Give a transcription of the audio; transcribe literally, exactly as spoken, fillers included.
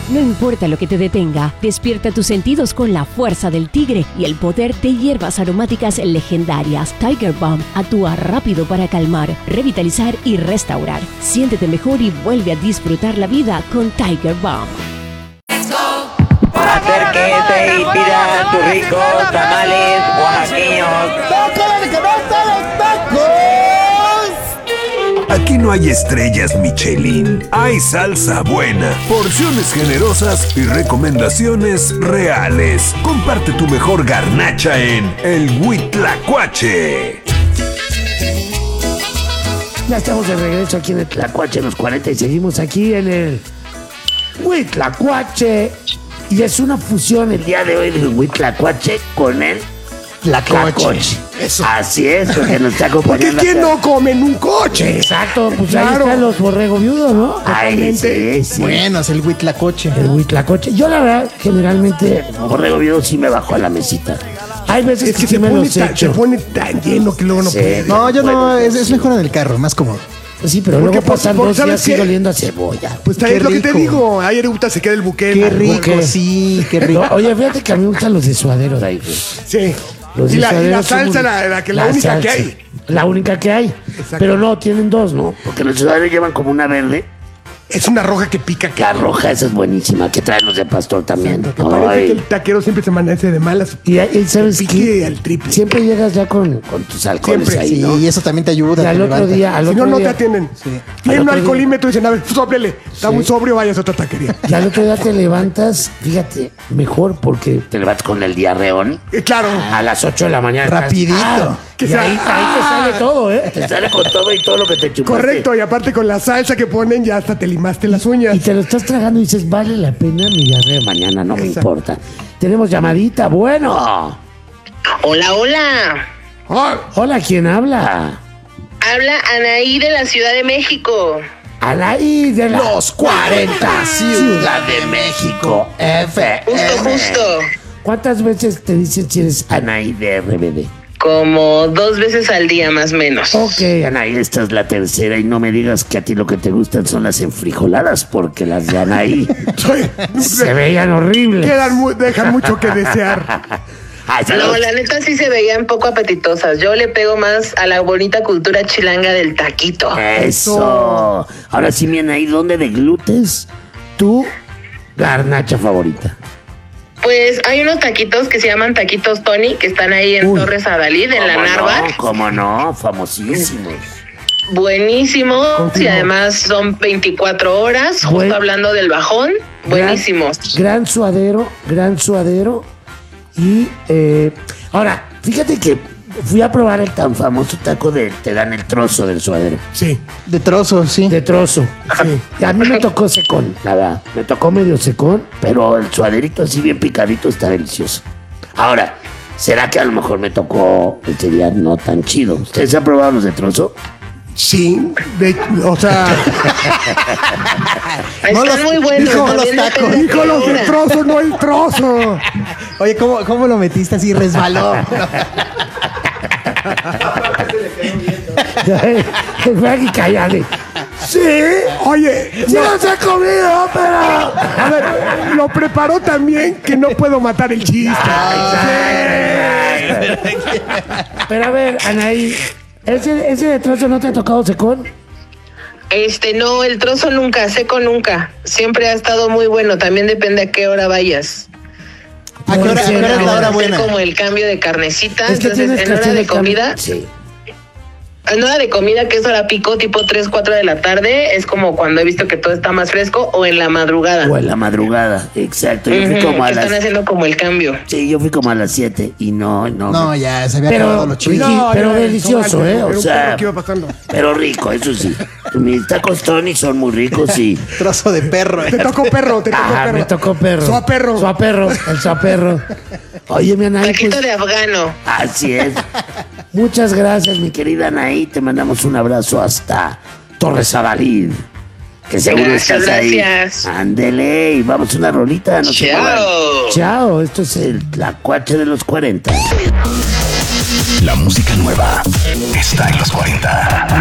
No importa lo que te detenga, despierta tus sentidos con la fuerza del tigre y el poder de hierbas aromáticas legendarias. Tiger Balm actúa rápido para calmar, revitalizar y restaurar. Siéntete mejor y vuelve a disfrutar la vida con Tiger Balm. Acérquese y pida sus ricos tamales oaxaqueños. Aquí no hay estrellas Michelin, hay salsa buena, porciones generosas y recomendaciones reales. Comparte tu mejor garnacha en el Huitlacoche. Ya estamos de regreso aquí en el Tlacuache en los cuarenta y seguimos aquí en el Huitlacoche. Y es una fusión el día de hoy del Huitlacoche con el Tlacoche. Eso. Así es, porque nos está acompañando. Porque ¿quién no come en un coche? Exacto, pues Claro. ahí están los borrego viudos, ¿no? Ay, sí, sí. Bueno, es el Huitlacoche. El Huitlacoche. Yo la verdad, generalmente, borrego viudo sí me bajo a la mesita. Hay veces Es que que sí se me pone, los tan, se echo. pone tan lleno que luego no Sí. puede. No, yo no, Bueno, es, es mejor en el carro, más cómodo. Sí, pero Porque, luego pues, pasan porque, dos ¿sabes días sigo qué? oliendo a cebolla. Pues Qué también lo que te rico. digo. Ayer Euta se queda el buque. Qué rico, buque. sí, qué rico. No, oye, fíjate que a mí me gustan los de suadero de ahí. güey. Sí. Los Y la, y la suaderos son salsa, muy- la, la, que la, única salsa. que hay. La única que hay. Exacto. Pero no, tienen dos, ¿no? Porque los suaderos llevan como una verde. Es una roja que pica. La roja, esa es buenísima, que traen los de pastor también. Que parece Ay. que el taquero siempre se amanece de malas. Y, y ¿sabes Pique qué? al triple. Siempre llegas ya con, con tus alcoholes Siempre, ahí, Sí, ¿no? y eso también te ayuda. Y al te otro levanta. día, al Si otro no, no te día, atienden. Sí. Tiene Al un otro día- alcoholímetro y dicen, a ver, sóplele. Está muy sobrio, vayas a otra taquería. y al otro día te levantas, fíjate, mejor porque te levantas con el diarreón Eh, claro. a las ocho de la mañana. estás- Rapidito. Ah, Que y sea- ahí, ahí te ah. sale todo, ¿eh? Te sale con todo y todo lo que te chupaste. Correcto, y aparte con la salsa que ponen, ya hasta te limaste las uñas. Y te lo estás tragando y dices, vale la pena mi diarrea mañana, no me Exacto. importa. Tenemos llamadita, bueno. Hola, hola. Ah, Hola, ¿quién habla? Habla Anaí de la Ciudad de México. Anaí de la- Los cuarenta, Ciudad de México, F Justo, justo. ¿Cuántas veces te dicen si eres Anaí de R B D? Como dos veces al día, más o menos. Ok, Anaí, esta es la tercera y no me digas que a ti lo que te gustan son las enfrijoladas, porque las de Anaí soy- se veían horribles. Quedan mu- dejan mucho que desear. Ay, No, saludos. la neta sí se veían poco apetitosas. Yo le pego más a la bonita cultura chilanga del taquito. Eso. Ahora sí, mi Anaí, ¿dónde deglutes tu garnacha favorita? Pues hay unos taquitos que se llaman taquitos Tony, que están ahí en Uy. Torres Adalid, en la ¿Cómo Narva. no? ¿Cómo no? Famosísimos. Buenísimos. Confirmo. Y además son veinticuatro horas, justo Buen- hablando del bajón. Buenísimos. Gran, gran suadero, gran suadero. Y eh, ahora, fíjate que fui a probar el tan famoso taco de te dan el trozo del suadero. Sí. De trozos, sí. De trozo. Y a mí me tocó secón, nada. Me tocó medio secón, pero el suaderito así bien picadito está delicioso. Ahora, ¿será que a lo mejor me tocó este día no tan chido? ¿Ustedes han probado los de trozo? Sí. De- o sea, No Están los- muy buenos. dijo también los tacos. depende de dijo qué los de hora. trozo, no el trozo. Oye, ¿cómo, ¿cómo lo metiste así? Resbaló. Frankie, cállate. Sí. Oye, ¡Sí no, los he comido, pero! a ver, lo preparó también que no puedo matar el chiste. Pero a ver, Anaí, ¿ese, ese de trozo no te ha tocado secón? Este, no, el trozo nunca, seco nunca. Siempre ha estado muy bueno. También depende a qué hora vayas. ¿A qué hora, a qué hora es la hora Hacer buena? como el cambio de carnecita. Es que Entonces, tienes que en hora hacer de el cambio- comida, Sí. en hora de comida, que es hora pico, tipo tres, cuatro de la tarde, es como cuando he visto que todo está más fresco, o en la madrugada. O en la madrugada, exacto. Yo fui Ujú, como a que están las... haciendo como el cambio. Sí, yo fui como a las siete y no, no. No, ya se había Pero, acabado lo chido. Ricky, pero ya, delicioso, ya, ¿eh? era O un sea, poco que iba pasando. pero rico, eso sí. Mis tacos Tony son muy ricos y... Trozo de perro. Te tocó perro, te tocó Ajá, perro. me tocó perro. Suaperro. Suaperro, el suaperro. Oye, mi Anaí, Taquito pues, de afgano. así es. Muchas gracias, mi querida Anaí. Te mandamos un abrazo hasta Torres Adalid. Que seguro Gracias, estás ahí. gracias. Ándele, y vamos a una rolita. No se muevan. Chao. Chao, esto es el Tlacuache de los cuarenta. La música nueva está en los cuarenta.